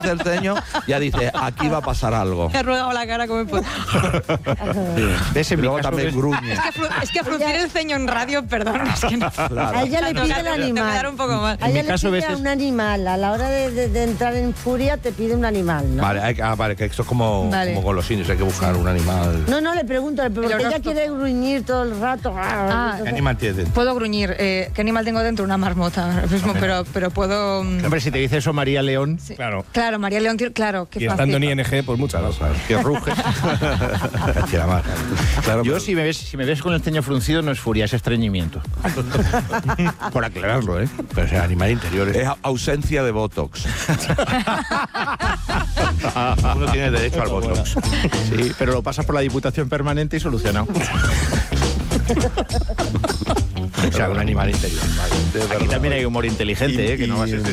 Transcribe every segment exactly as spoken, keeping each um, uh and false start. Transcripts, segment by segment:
del ceño, ya dices, aquí va a pasar algo. Me ha arrugado la cara como puedo. ¿Ves? Y luego también ves... gruñe. Es que, fru es que fruncir el ceño en radio, perdón, es que no. Claro. A ella le pide el animal. Un poco mal. A ella le pide veces... un animal. A la hora de, de, de entrar en furia te pide un animal, ¿no? Vale, hay, ah, vale, que esto es como, vale. como con los indios, hay que buscar un animal. No, no, le pregunto, porque ella quiere gruñir todo el rato. Ah, ¿qué animal tienes? Puedo gruñir. Eh, ¿Qué animal tengo dentro? Una marmota ahora mismo, pero, pero puedo... Hombre, si te dice eso María León... Sí. Claro. Claro, María León, claro, qué y fácil. estando en I N G, pues muchas cosas. Que ruge. Claro, yo, si me, ves, si me ves con el ceño fruncido, no es furia, es estreñimiento. Por aclararlo, ¿eh? Pero es animal interior. Es ausencia de botox. Uno tiene derecho al botox. Sí, pero lo pasas por la Diputación Permanente y solucionado. O sea, un animal interior. Vale. Aquí también hay humor inteligente, y, ¿eh? Que y, no va a ser...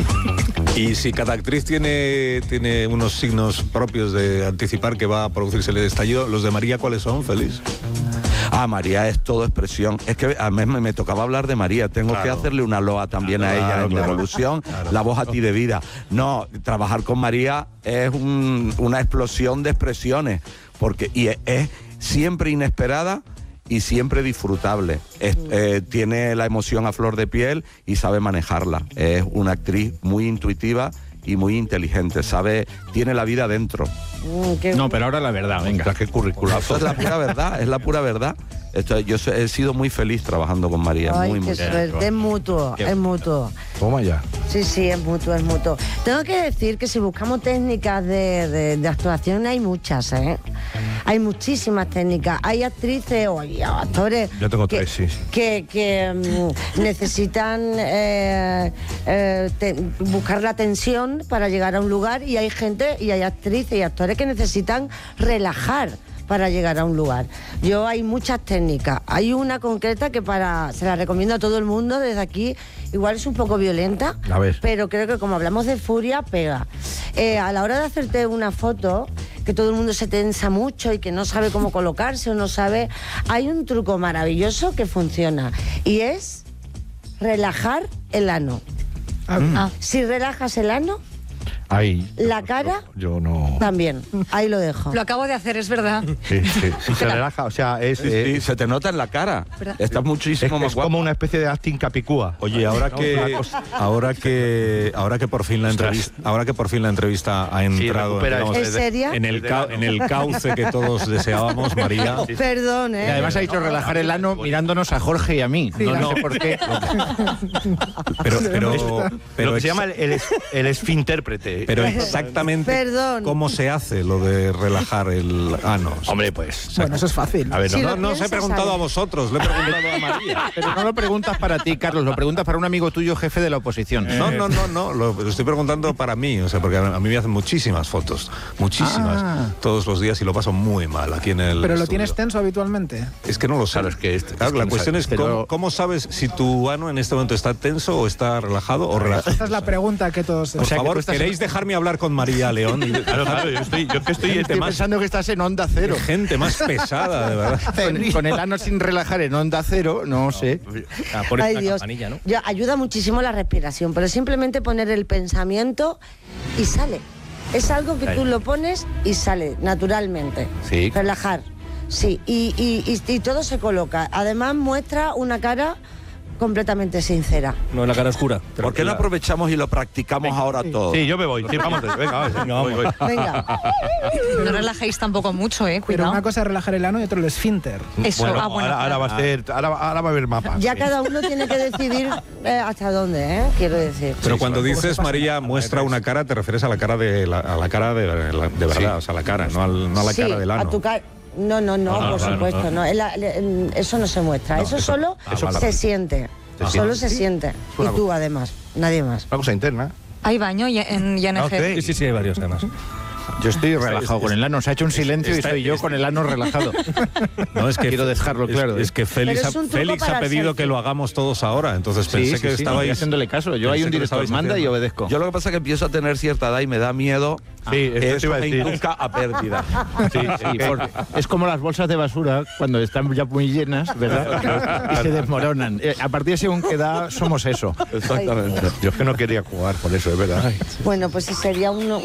Y si cada actriz tiene, tiene unos signos propios de anticipar que va a producirse el estallido, ¿los de María cuáles son, Félix? Ah, María es todo expresión. Es que a mí me, me tocaba hablar de María. Tengo claro. que hacerle una loa también claro, a ella claro, en claro. Devolución. Claro. La voz a ti de vida. No, trabajar con María es un, una explosión de expresiones. Porque, y es, es siempre inesperada y siempre disfrutable. Es, eh, tiene la emoción a flor de piel y sabe manejarla. Es una actriz muy intuitiva y muy inteligente. Sabe, tiene la vida dentro. Mm, no, pero ahora la verdad, venga. Qué currículum. Eso es la pura verdad, es la pura verdad. Esto, yo he sido muy feliz trabajando con María. Ay, muy, qué muy suerte. Es mutuo, es mutuo. Toma ya. Sí, sí, es mutuo, es mutuo. Tengo que decir que si buscamos técnicas de, de, de actuación hay muchas, ¿eh? Hay muchísimas técnicas. Hay actrices o hay actores Yo tengo que, tres, sí, sí. que, que um, necesitan eh, eh, te, buscar la tensión para llegar a un lugar, y hay gente y hay actrices y actores que necesitan relajar para llegar a un lugar. Yo hay muchas técnicas. Hay una concreta que para se la recomiendo a todo el mundo desde aquí. Igual es un poco violenta, a ver. pero creo que como hablamos de furia, pega. Eh, a la hora de hacerte una foto, que todo el mundo se tensa mucho y que no sabe cómo colocarse o no sabe, hay un truco maravilloso que funciona y es relajar el ano. Ah. Si relajas el ano, Ahí, la cara yo no también, ahí lo dejo. Lo acabo de hacer, es verdad. sí, sí, sí, se relaja, o sea, es, sí, eh, sí, se te nota en la cara. ¿verdad? Estás muchísimo es, más es guapo. como una especie de acting capicúa. Oye, ahora que ahora que ahora que por fin la entrevista ahora que por fin la entrevista ha entrado Sí, digamos, ¿Es seria? en el ca en el cauce que todos deseábamos, María. Perdón, ¿eh? Y además ha dicho relajar el ano mirándonos a Jorge y a mí. Sí, no, no. no sé por qué. Pero pero pero Lo que se llama el, el, el esfintérprete. Pero exactamente Perdón. cómo se hace lo de relajar el ano. Hombre, pues. Bueno, eso es fácil. A ver, Si no, No, lo no os he piensas, preguntado ¿sabes? a vosotros, le he preguntado a María. Pero no lo preguntas para ti, Carlos, lo preguntas para un amigo tuyo, jefe de la oposición. No, no, no, no, lo, lo estoy preguntando para mí, o sea, porque a mí me hacen muchísimas fotos, muchísimas, Ah. todos los días y lo paso muy mal aquí en el Pero lo estudio. tienes tenso habitualmente. Es que no lo sé. Claro, es que este- Claro, es que la no cuestión sabe, es pero- cómo, cómo sabes si tu ano en este momento está tenso o está relajado o relajado. Esa es la pregunta que todos... Por O sea, que favor, tú estás- ¿queréis dejarme hablar con María León? Claro, claro, yo estoy, yo que estoy, Gente Estoy más- pensando que estás en Onda Cero. Gente más pesada, de verdad. Con, con el ano sin relajar en Onda Cero, no sé. Ah, Ay, Dios. Yo, ayuda muchísimo la respiración, pero simplemente poner el pensamiento y sale. Es algo que tú lo pones y sale naturalmente. Sí. Relajar. Sí, y, y, y, y todo se coloca. Además muestra una cara completamente sincera. No en la cara oscura. ¿Por qué no aprovechamos y lo practicamos ahora todos? Sí, yo me voy. Sí, vamos, venga, venga, voy, voy. Venga. No relajéis tampoco mucho, eh, Pero cuidado. una cosa es relajar el ano y otra el esfínter. Eso, Bueno, ah, bueno. ahora, ahora va a ser, ahora, ahora va a haber mapas. Ya sí. cada uno tiene que decidir eh, hasta dónde, ¿eh? Quiero decir. Pero cuando dices, María, muestra una cara, te refieres a la cara de la, a la cara de, la- de verdad, Sí. o sea, la cara, no, al- no a la Sí, cara del ano. a tu cara. No, no, no, No, no, por no, supuesto, no. no. Es la- le- eso no se muestra, eso, solo Ah, vale. se siente. Se Solo siente. se siente. una Y tú además, nadie más. Una cosa interna. Hay baño y- en I N G. Ok. Sí, sí, sí, hay varios además. Yo estoy relajado con el ano. Se ha hecho un silencio y está- soy yo con el ano relajado. No, es que Quiero dejarlo es- claro. Es, que Félix, Pero es ha, un truco Félix para ha el pedido selfie. que lo hagamos todos ahora, entonces pensé Sí, que sí, sí, estabais estoy haciéndole caso. Yo hay pensé un que lo director, estabais manda y haciendo. obedezco. Yo lo que pasa es que empiezo a tener cierta edad y me da miedo Sí, esto te eso iba a me decir. induzca a pérdida. Sí, sí, por- es como las bolsas de basura cuando están ya muy llenas, ¿verdad? Y se desmoronan. Eh, A partir de según qué edad somos eso. Exactamente. Yo es que no quería jugar por eso, es verdad. Bueno, pues sería uno,